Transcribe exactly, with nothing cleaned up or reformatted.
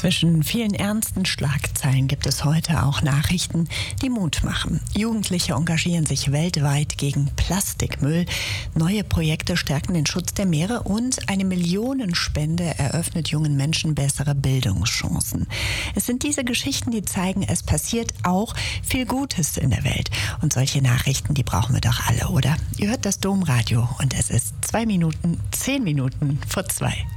Zwischen vielen ernsten Schlagzeilen gibt es heute auch Nachrichten, die Mut machen. Jugendliche engagieren sich weltweit gegen Plastikmüll. Neue Projekte stärken den Schutz der Meere und eine Millionenspende eröffnet jungen Menschen bessere Bildungschancen. Es sind diese Geschichten, die zeigen, es passiert auch viel Gutes in der Welt. Und solche Nachrichten, die brauchen wir doch alle, oder? Ihr hört das Domradio und es ist zwei Minuten, zehn Minuten vor zwei.